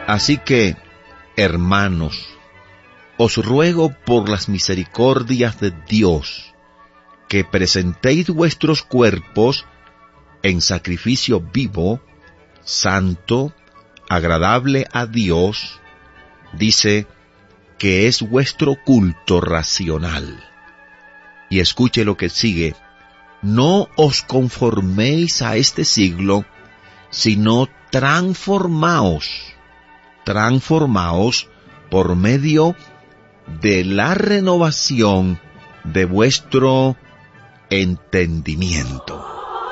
Así que, hermanos, os ruego por las misericordias de Dios, que presentéis vuestros cuerpos en sacrificio vivo, santo, agradable a Dios, dice que es vuestro culto racional. Y escuche lo que sigue: no os conforméis a este siglo, sino transformaos por medio de la renovación de vuestro entendimiento.